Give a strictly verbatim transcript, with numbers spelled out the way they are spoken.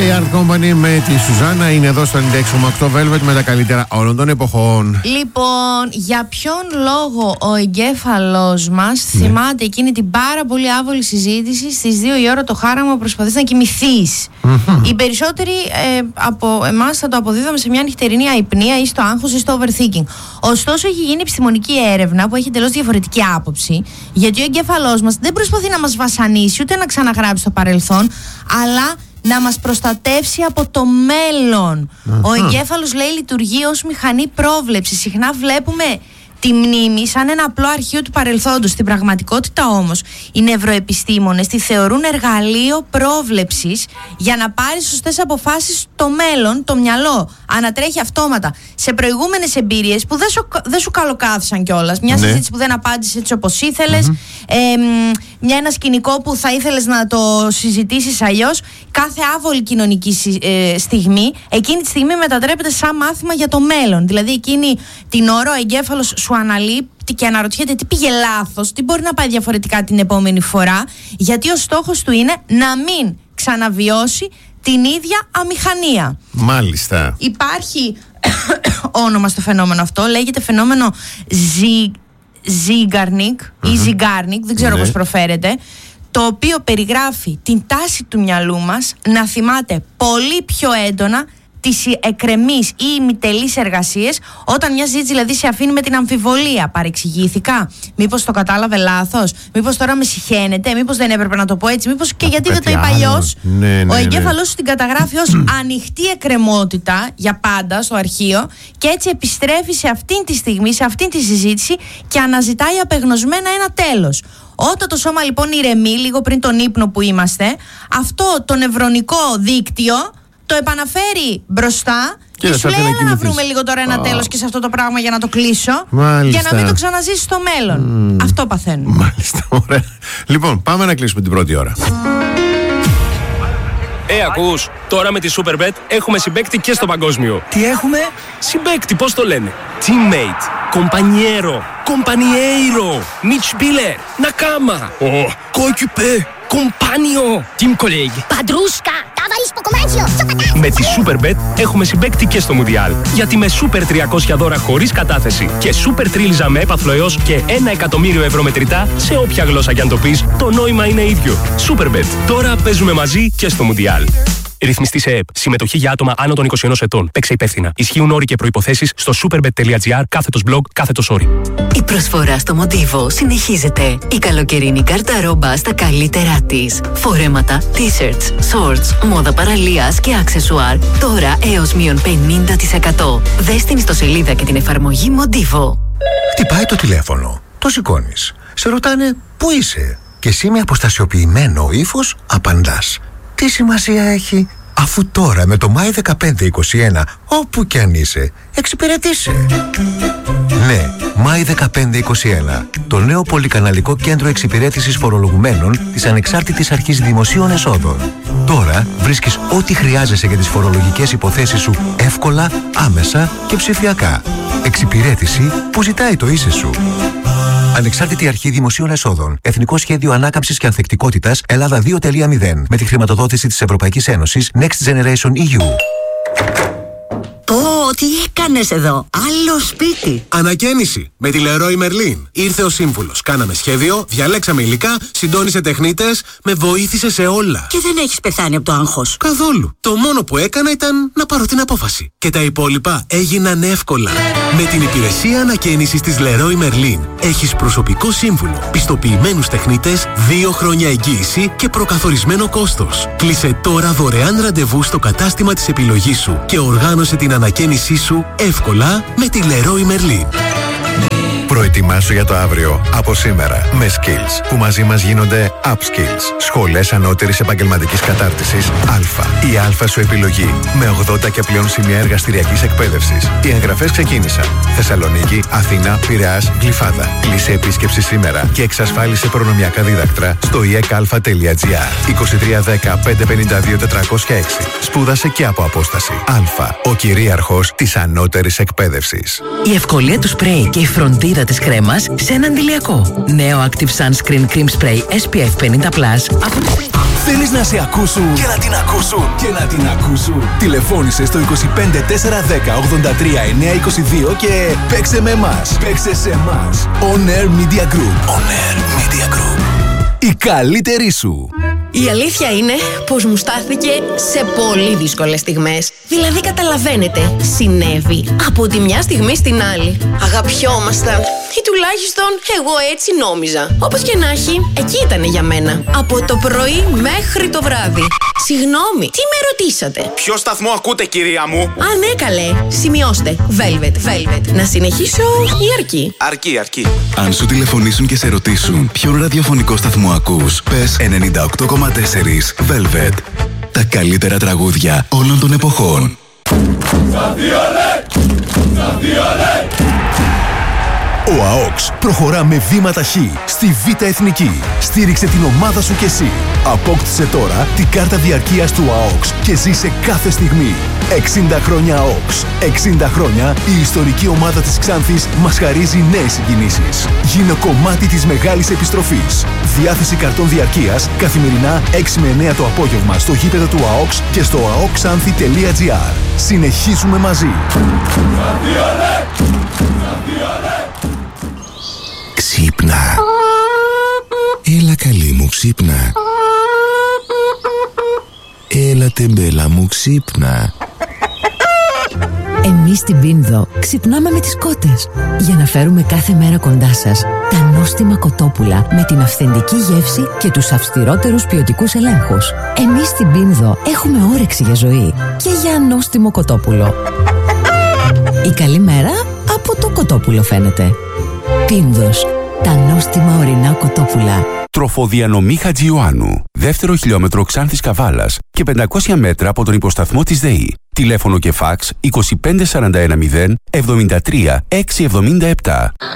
η Art Company με τη Σουζάννα είναι εδώ στο ενενήντα έξι κόμμα οκτώ Velvet με τα καλύτερα όλων των εποχών. Λοιπόν, για ποιον λόγο ο εγκέφαλός μας ναι. θυμάται εκείνη την πάρα πολύ άβολη συζήτηση στις δύο η ώρα το χάραμα που προσπαθείς να κοιμηθείς. Mm-hmm. Οι περισσότεροι ε, από εμάς θα το αποδίδαμε σε μια νυχτερινή αϊπνία ή στο άγχος ή στο overthinking. Ωστόσο, έχει γίνει επιστημονική έρευνα που έχει εντελώς διαφορετική άποψη, γιατί ο εγκέφαλός μας δεν προσπαθεί να μας βασανίσει ούτε να ξαναγράψει το παρελθόν, αλλά να μας προστατεύσει από το μέλλον. Uh-huh. Ο εγκέφαλος, λέει, λειτουργεί ως μηχανή πρόβλεψης. Συχνά βλέπουμε τη μνήμη σαν ένα απλό αρχείο του παρελθόντος. Στην πραγματικότητα όμως οι νευροεπιστήμονες τη θεωρούν εργαλείο πρόβλεψης για να πάρεις σωστές αποφάσεις στο μέλλον. Το μυαλό ανατρέχει αυτόματα σε προηγούμενες εμπειρίες που δεν σου, δεν σου καλοκάθισαν κιόλας. Μια ναι. συζήτηση που δεν απάντησε έτσι όπως ήθελες, mm-hmm. ε, μια, ένα σκηνικό που θα ήθελες να το συζητήσεις αλλιώς. Κάθε άβολη κοινωνική ε, στιγμή, εκείνη τη στιγμή μετατρέπεται σαν μάθημα για το μέλλον. Δηλαδή εκείνη την ώρα ο εγκέφαλος σου αναλύει και αναρωτιέται τι πήγε λάθος, τι μπορεί να πάει διαφορετικά την επόμενη φορά, γιατί ο στόχος του είναι να μην ξαναβιώσει την ίδια αμηχανία. Μάλιστα. Υπάρχει όνομα στο φαινόμενο αυτό, λέγεται φαινόμενο Zeigarnik ή Zeigarnik, δεν ξέρω ναι. πώς προφέρεται, το οποίο περιγράφει την τάση του μυαλού μας να θυμάται πολύ πιο έντονα τις εκκρεμείς ή ημιτελείς εργασίες, όταν μια συζήτηση δηλαδή σε αφήνει με την αμφιβολία. Παρεξηγήθηκα, μήπως το κατάλαβε λάθος, μήπως τώρα με συχαίνεται, μήπως δεν έπρεπε να το πω έτσι, μήπως και γιατί δεν το είπα αλλιώς. Ναι, ναι, ο εγκέφαλός ναι. σου την καταγράφει ως ανοιχτή εκκρεμότητα για πάντα στο αρχείο και έτσι επιστρέφει σε αυτήν τη στιγμή, σε αυτήν τη συζήτηση και αναζητάει απεγνωσμένα ένα τέλος. Όταν το σώμα λοιπόν ηρεμεί λίγο πριν τον ύπνο που είμαστε, αυτό το νευρονικό δίκτυο το επαναφέρει μπροστά και, και σου λέει έλα να βρούμε λίγο τώρα ένα oh. τέλος και σε αυτό το πράγμα για να το κλείσω. Μάλιστα. Για να μην το ξαναζήσεις στο μέλλον. mm. Αυτό παθαίνουμε. Μάλιστα, ωραία. Λοιπόν, πάμε να κλείσουμε την πρώτη ώρα. Ε, ακούς, τώρα με τη Superbet έχουμε συμπαίκτη και στο παγκόσμιο. Τι έχουμε? Συμπαίκτη, πώς το λένε? Teammate, compañero, compañeiro, Mitspieler, Nakama, oh, coéquipier, compagno, team colleague, Padrusca, ταβαλίς ποκομάνσιο. Με τη Superbet έχουμε συμπαίκτη και στο Μουντιάλ. Γιατί με Super τριακόσια δώρα χωρίς κατάθεση και Super τρίλιζα με έπαθλο έως και ένα εκατομμύριο ευρώ μετρητά σε όποια γλώσσα κι αν το πεις, το νόημα είναι ίδιο. Superbet. Τώρα παίζουμε μαζί και στο Μουντιάλ. Ρυθμιστή σε ΕΕΠ. Συμμετοχή για άτομα άνω των είκοσι ενός ετών. Παίξε υπεύθυνα. Ισχύουν όροι και προϋποθέσεις στο superbet.gr κάθετος blog κάθετος όρι. Η προσφορά στο Motivo συνεχίζεται. Η καλοκαιρινή κάρτα ρόμπα στα καλύτερά της. Φορέματα, t-shirts, shorts, μόδα παραλίας και αξεσουάρ. Τώρα έως μείον πενήντα τοις εκατό. Δες την ιστοσελίδα και την εφαρμογή Motivo. Χτυπάει το τηλέφωνο. Το σηκώνεις. Σε ρωτάνε πού είσαι. Και εσύ με αποστασιοποιημένο ύφος απαντάς. Τι σημασία έχει, αφού τώρα με το Μάι δεκαπέντε είκοσι ένα, όπου κι αν είσαι, εξυπηρετήσαι. Ναι, Μάι δεκαπέντε είκοσι ένα, το νέο πολυκαναλικό κέντρο εξυπηρέτησης φορολογουμένων της Ανεξάρτητης Αρχής Δημοσίων Εσόδων. Τώρα βρίσκεις ό,τι χρειάζεσαι για τις φορολογικές υποθέσεις σου εύκολα, άμεσα και ψηφιακά. Εξυπηρέτηση που ζητάει το είσαι σου. Ανεξάρτητη Αρχή Δημοσίων Εσόδων. Εθνικό Σχέδιο Ανάκαμψης και Ανθεκτικότητας Ελλάδα δύο κόμμα μηδέν. Με τη χρηματοδότηση της Ευρωπαϊκής Ένωσης Next Generation ι γιου. Πω, τι έκανες εδώ? Άλλο σπίτι. Ανακαίνιση με τη Leroy Merlin. Ήρθε ο σύμβουλος. Κάναμε σχέδιο, διαλέξαμε υλικά, συντόνισε τεχνίτες, με βοήθησε σε όλα. Και δεν έχεις πεθάνει από το άγχος? Καθόλου. Το μόνο που έκανα ήταν να πάρω την απόφαση. Και τα υπόλοιπα έγιναν εύκολα. Με την υπηρεσία ανακαίνισης της Leroy Merlin έχεις προσωπικό σύμβουλο, πιστοποιημένους τεχνίτες, δύο χρόνια εγγύηση και προκαθορισμένο κόστος. Κλείσε τώρα δωρεάν ραντεβού στο κατάστημα της επιλογής σου και οργάνωσε την ανακαίνισή σου εύκολα με τη Leroy Merlin. Προετοιμάσου για το αύριο από σήμερα με Skills, που μαζί μας γίνονται Upskills. Σχολές ανώτερης επαγγελματικής κατάρτισης Α. Η Α σου επιλογή με ογδόντα και πλέον σημεία εργαστηριακής εκπαίδευσης. Οι εγγραφές ξεκίνησαν. Θεσσαλονίκη, Αθήνα, Πειραιάς, Γλυφάδα. Κλείσε επίσκεψη σήμερα και εξασφάλισε προνομιακά δίδακτρα στο ι εκ α τελεία τζι άρ. είκοσι τρία δέκα πεντακόσια πενήντα δύο τετρακόσια έξι. Σπούδασε και από απόσταση. Α. Ο κυρίαρχος της ανώτερης εκπαίδευσης. Η ευκολία του σπρέι και η φροντίδα της της κρέμας σε ένα αντιλιακό. Νέο Active Sunscreen Cream Spray ες πι εφ πενήντα πλας. Θέλεις να σε ακούσουν και να την ακούσουν και να την ακούσουν. Τηλεφώνησε στο είκοσι πέντε τετρακόσια δέκα ογδόντα τρία εννιακόσια είκοσι δύο και παίξε με εμάς. Παίξε σε εμάς. On Air Media Group. On Air Media Group. Η καλύτερη σου. Η αλήθεια είναι πως μου στάθηκε σε πολύ δύσκολες στιγμές. Δηλαδή καταλαβαίνετε, συνέβη από τη μια στιγμή στην άλλη. Αγαπιόμασταν, ή τουλάχιστον εγώ έτσι νόμιζα. Όπως και να έχει, εκεί ήταν για μένα. Από το πρωί μέχρι το βράδυ. Συγγνώμη, τι με ρωτήσατε? Ποιο σταθμό ακούτε, κυρία μου? Α, ναι, καλέ. Σημειώστε. Velvet, Velvet. Να συνεχίσω ή αρκεί? Αρκεί, αρκεί. Αν σου τηλεφωνήσουν και σε ρωτήσουν ποιον ραδιοφωνικό σταθμό ακούς, πες ενενήντα οκτώ κόμμα τέσσερα Velvet. Τα καλύτερα τραγούδια όλων των εποχών. Ο ΑΟΚΣ προχωρά με βήματα χ στη Β' Εθνική. Στήριξε την ομάδα σου κι εσύ. Απόκτησε τώρα την κάρτα διαρκείας του ΑΟΚΣ και ζήσε κάθε στιγμή. εξήντα χρόνια ΑΟΚΣ. εξήντα χρόνια η ιστορική ομάδα της Ξάνθης μας χαρίζει νέες συγκινήσεις. Γίνε κομμάτι της μεγάλης επιστροφής. Διάθεση καρτών διαρκείας καθημερινά έξι με εννέα το απόγευμα στο γήπεδο του ΑΟΚΣ και στο αοκξάνθη τελεία τζι άρ. Συνεχίζουμε μαζί. Ξύπνα. Έλα καλή μου, ξύπνα. Έλα τεμπέλα μου, ξύπνα. Εμείς στην Πίνδο ξυπνάμε με τις κότες για να φέρουμε κάθε μέρα κοντά σας τα νόστιμα κοτόπουλα με την αυθεντική γεύση και τους αυστηρότερους ποιοτικούς ελέγχους. Εμείς στην Πίνδο έχουμε όρεξη για ζωή και για νόστιμο κοτόπουλο. Η καλή μέρα από το κοτόπουλο φαίνεται. Πίνδος, τα νόστιμα ορεινά κοτόπουλα. Τροφοδιανομή Χατζιωάννου. Δεύτερο χιλιόμετρο Ξάνθης Καβάλας και πεντακόσια μέτρα από τον υποσταθμό της ΔΕΗ. Τηλέφωνο και φάξ είκοσι πέντε σαράντα ένα μηδέν εβδομήντα τρία εξακόσια εβδομήντα επτά.